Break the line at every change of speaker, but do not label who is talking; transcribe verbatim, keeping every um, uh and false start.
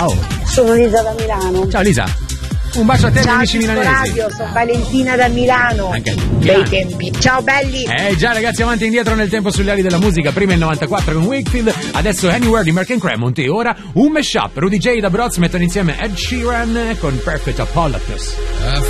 ciao.
Sono Lisa da Milano.
Ciao Lisa. Un bacio a te e agli
Ciao,
amici milanesi.
Radio, sono Valentina da Milano.
Anche
Bei tempi. Ciao belli.
Eh già ragazzi, avanti e indietro nel tempo sulle ali della musica. Prima il novantaquattro con Wakefield, adesso Anywhere di Merck and Cremont e ora un mashup. Rudy J da Broz mettono insieme Ed Sheeran con Perfect Apologies.